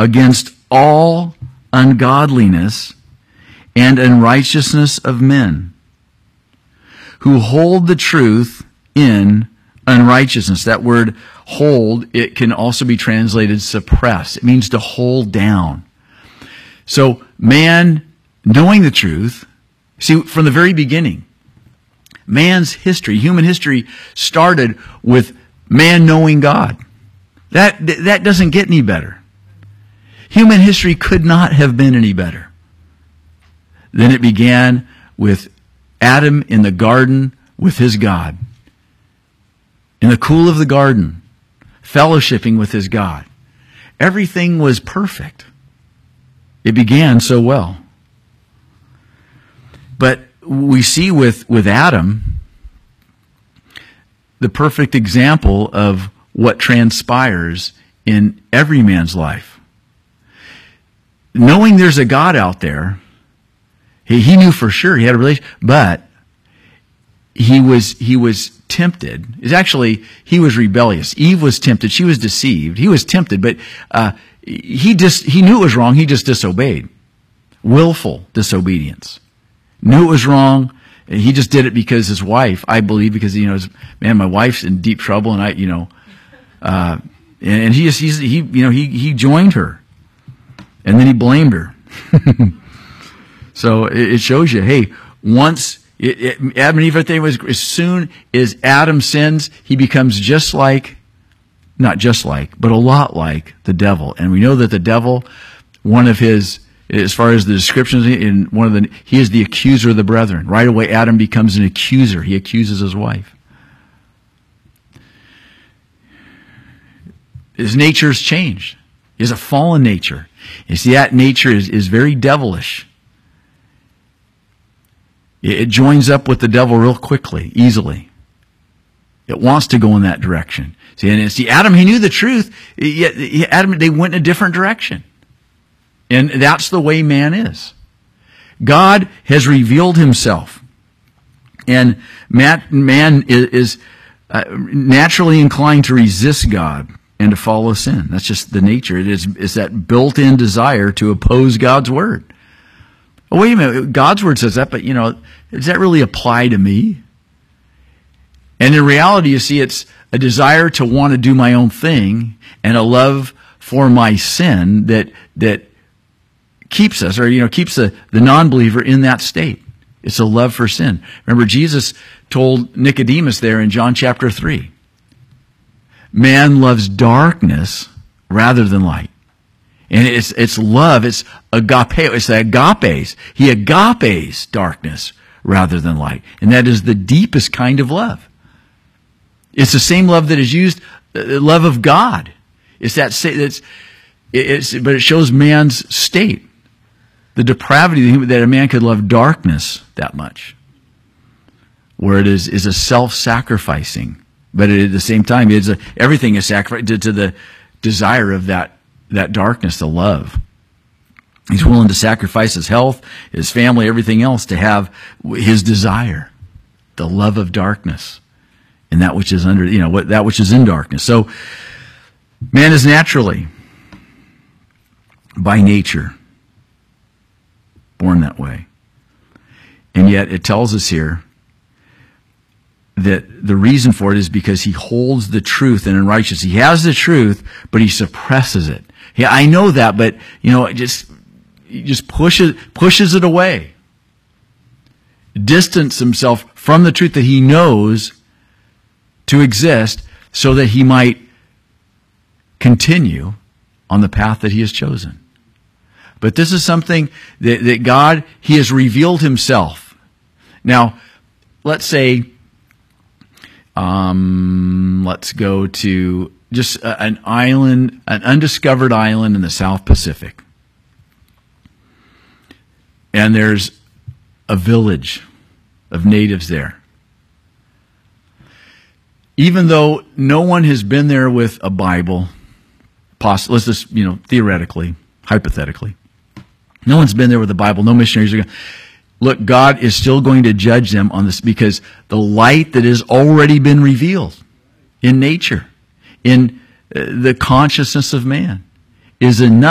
against all ungodliness and unrighteousness of men, who hold the truth in unrighteousness. That word hold, it can also be translated suppress. It means to hold down. So man knowing the truth, see, from the very beginning, man's history, human history, started with man knowing God. That doesn't get any better. Human history could not have been any better. Then it began with Adam in the garden with his God. In the cool of the garden, fellowshipping with his God. Everything was perfect. It began so well. But we see with Adam the perfect example of what transpires in every man's life. Knowing there's a God out there, he knew for sure he had a relationship, but he was tempted. He was rebellious. Eve was tempted. She was deceived. He was tempted, but he knew it was wrong. He just disobeyed. Willful disobedience. Knew it was wrong. He just did it because his wife, I believe, because man, my wife's in deep trouble, and and he joined her, and then he blamed her. So it shows you, hey, once Adam and Eve, everything was, as soon as Adam sins, he becomes just like, not just like, but a lot like the devil. And we know that the devil, one of his, as far as the descriptions in he is the accuser of the brethren. Right away, Adam becomes an accuser. He accuses his wife. His nature's changed. He has a fallen nature. You see, that nature is very devilish. It joins up with the devil real quickly, easily. It wants to go in that direction. See, Adam, he knew the truth, yet Adam, they went in a different direction. And that's the way man is. God has revealed himself. And man is naturally inclined to resist God and to follow sin. That's just the nature. It's that built-in desire to oppose God's word. Oh, wait a minute, God's word says that, but does that really apply to me? And in reality, you see, it's a desire to want to do my own thing and a love for my sin that keeps us, or keeps the non-believer in that state. It's a love for sin. Remember, Jesus told Nicodemus there in John chapter 3, man loves darkness rather than light. And it's love, it's agapeo, it's the agapes. He agapes darkness rather than light. And that is the deepest kind of love. It's the same love that is used, the love of God. It's that, but it shows man's state. The depravity that a man could love darkness that much. Where it is a self-sacrificing. But at the same time, everything is sacrificed to the desire of that darkness, the love. He's willing to sacrifice his health, his family, everything else to have his desire, the love of darkness, and that which is that which is in darkness. So, man is naturally, by nature, born that way. And yet it tells us here that the reason for it is because he holds the truth in unrighteousness. He has the truth, but he suppresses it. Yeah, I know that, but he just pushes it away. Distance himself from the truth that he knows to exist so that he might continue on the path that he has chosen. But this is something that God, he has revealed himself. Now, let's say, let's go to just an island, an undiscovered island in the South Pacific. And there's a village of natives there. Even though no one has been there with a Bible, let's just, theoretically, hypothetically, no one's been there with a Bible, no missionaries are going. Look, God is still going to judge them on this because the light that has already been revealed in nature, in the consciousness of man, is enough